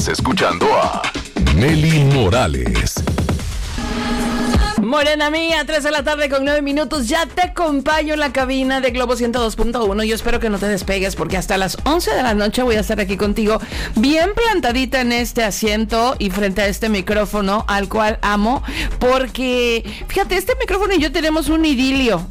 Estás escuchando a Nelly Morales. Morena mía, 3 de la tarde con 9 minutos. Ya te acompaño en la cabina de Globo 102.1. Yo espero que no te despegues porque hasta las 11 de la noche voy a estar aquí contigo, bien plantadita en este asiento y frente a este micrófono al cual amo, porque fíjate, este micrófono y yo tenemos un idilio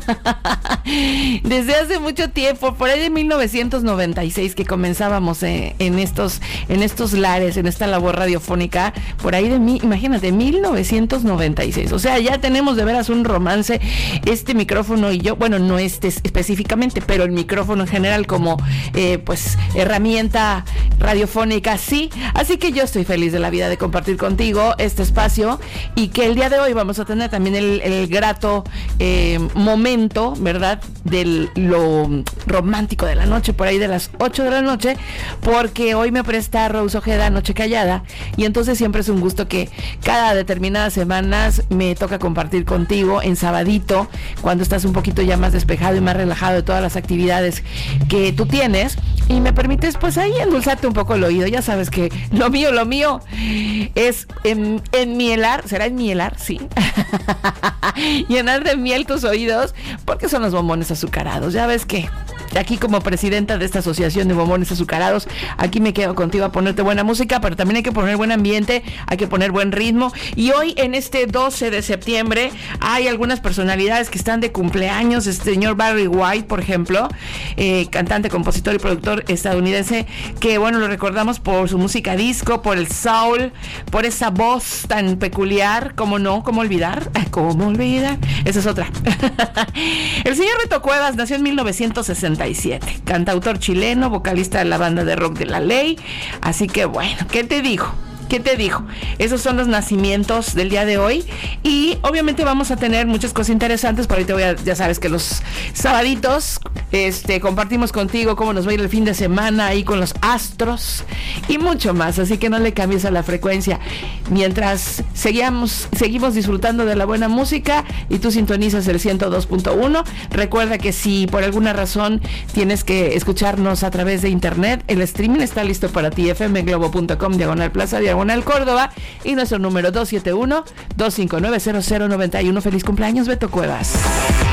desde hace mucho tiempo, por ahí de 1996 que comenzábamos en estos lares, en esta labor radiofónica, por ahí de imagínate, 1996. O sea, ya tenemos de veras un romance, este micrófono y yo, bueno, no este específicamente, pero el micrófono en general como pues herramienta radiofónica, sí. Así que yo estoy feliz de la vida de compartir contigo este espacio y que el día de hoy vamos a tener también el grato momento, ¿verdad?, de lo romántico de la noche, por ahí de las 8 de la noche, porque hoy me presta Rose Ojeda Noche Callada y entonces siempre es un gusto que cada determinadas semanas me toca compartir contigo en sabadito, cuando estás un poquito ya más despejado y más relajado de todas las actividades que tú tienes y me permites pues ahí endulzarte un poco el oído. Ya sabes que lo mío es enmielar, ¿será enmielar? Sí. Llenar de miel tus oídos porque son los bombones azucarados. Ya ves que aquí como presidenta de esta asociación de bombones azucarados, aquí me quedo contigo a ponerte buena música, pero también hay que poner buen ambiente, hay que poner buen ritmo. Y hoy en este 12 de septiembre hay algunas personalidades que están de cumpleaños. Este señor Barry White, por ejemplo, cantante, compositor y productor estadounidense, que bueno, lo recordamos por su música disco, por el soul, por esa voz tan peculiar. ¿Cómo no? ¿Cómo olvidar? ¿Cómo olvidar? Esa es otra. El señor Beto Cuevas nació en 1967, cantautor chileno, vocalista de la banda de rock de La Ley. Así que bueno, ¿qué te digo? Esos son los nacimientos del día de hoy y obviamente vamos a tener muchas cosas interesantes. Por ahí ya sabes que los sabaditos compartimos contigo cómo nos va a ir el fin de semana ahí con los astros y mucho más, así que no le cambies a la frecuencia mientras seguimos disfrutando de la buena música y tú sintonizas el 102.1. Recuerda que si por alguna razón tienes que escucharnos a través de internet, el streaming está listo para ti, fmglobo.com/Plaza Diagonal Córdoba y nuestro número 271-259-0091. Feliz cumpleaños, Beto Cuevas.